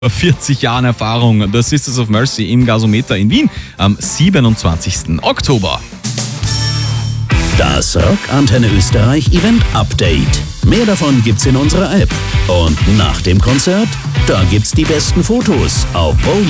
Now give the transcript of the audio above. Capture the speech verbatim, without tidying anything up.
vierzig Jahren Erfahrung. Das Sisters of Mercy im Gasometer in Wien am siebenundzwanzigsten Oktober. Das Rock Antenne Österreich Event Update. Mehr davon gibt's in unserer App. Und nach dem Konzert, da gibt's die besten Fotos auf Bowman.